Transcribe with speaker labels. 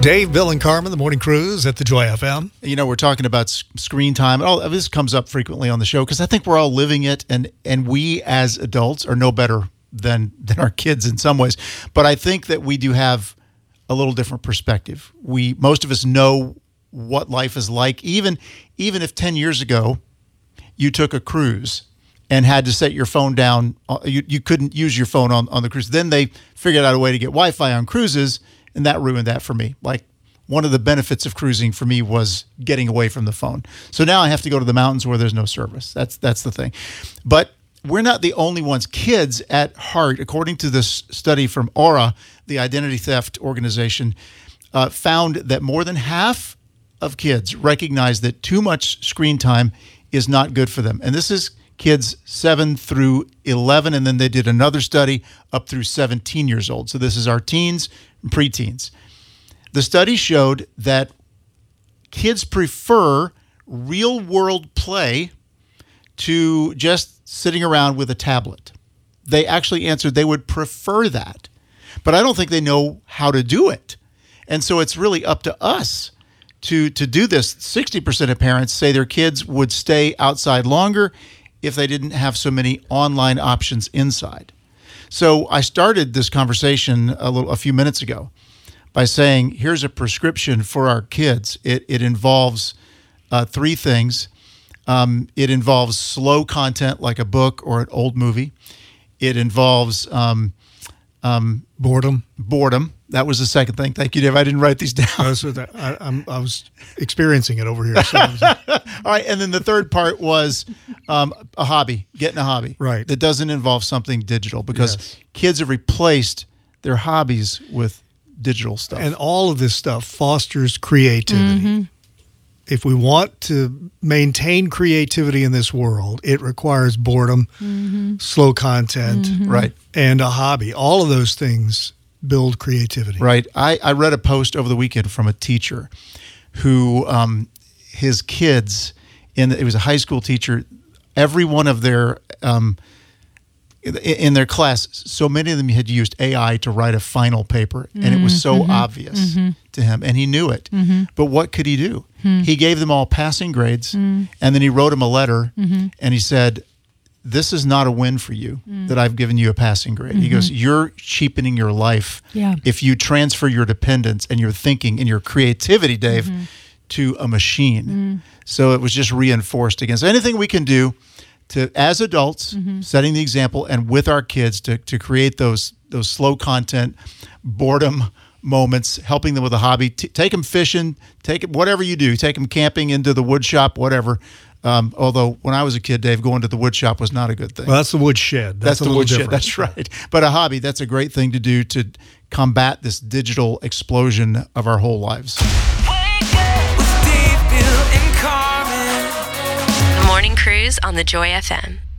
Speaker 1: Dave, Bill, and Carmen, the Morning Cruise at the Joy FM.
Speaker 2: You know, we're talking about screen time. All of this comes up frequently on the show because I think we're all living it, and we as adults are no better than our kids in some ways. But I think that we do have a little different perspective. Most of us know what life is like, even if 10 years ago you took a cruise and had to set your phone down. You couldn't use your phone on the cruise. Then they figured out a way to get Wi-Fi on cruises, and that ruined that for me. Like, one of the benefits of cruising for me was getting away from the phone. So now I have to go to the mountains where there's no service. That's the thing. But we're not the only ones. Kids at heart, according to this study from Aura, the identity theft organization, found that more than half of kids recognize that too much screen time is not good for them. And this is kids 7 through 11, and then they did another study up through 17 years old. So this is our teens and preteens. The study showed that kids prefer real-world play to just sitting around with a tablet. They actually answered they would prefer that, but I don't think they know how to do it. And so it's really up to us to do this. 60% of parents say their kids would stay outside longer if they didn't have so many online options inside. So I started this conversation a few minutes ago by saying, here's a prescription for our kids. It involves three things. It involves slow content like a book or an old movie. It involves
Speaker 1: Boredom.
Speaker 2: That was the second thing. Thank you, Dave. I didn't write these down.
Speaker 1: I was experiencing it over here. So
Speaker 2: All right, and then the third part was a hobby, getting a hobby.
Speaker 1: Right.
Speaker 2: That doesn't involve something digital, because
Speaker 1: Yes.
Speaker 2: kids have replaced their hobbies with digital stuff.
Speaker 1: And all of this stuff fosters creativity.
Speaker 3: Mm-hmm.
Speaker 1: If we want to maintain creativity in this world, it requires boredom, slow content,
Speaker 2: Right.
Speaker 1: and a hobby. All of those things build creativity.
Speaker 2: Right. I read a post over the weekend from a teacher who his kids, it was a high school teacher, every one of their in their class, so many of them had used AI to write a final paper, and it was so obvious to him, and he knew it. But what could he do? He gave them all passing grades, and then he wrote them a letter, and he said, this is not a win for you that I've given you a passing grade. He goes, you're cheapening your life if you transfer your dependence and your thinking and your creativity, Dave, to a machine. So it was just reinforced against anything we can do to, as adults, setting the example, and with our kids to create those slow content, boredom moments, helping them with a hobby. Take them fishing, whatever you do. Take them camping, into the wood shop, whatever. Although when I was a kid, Dave, going to the wood shop was not a good thing.
Speaker 1: Well, that's the wood shed.
Speaker 2: That's
Speaker 1: a
Speaker 2: the
Speaker 1: little
Speaker 2: wood shed.
Speaker 1: different.
Speaker 2: That's right. But a hobby, that's a great thing to do to combat this digital explosion of our whole lives.
Speaker 4: Wake up with Dave, Bill, and Carmen.
Speaker 5: The Morning Cruise on the Joy FM.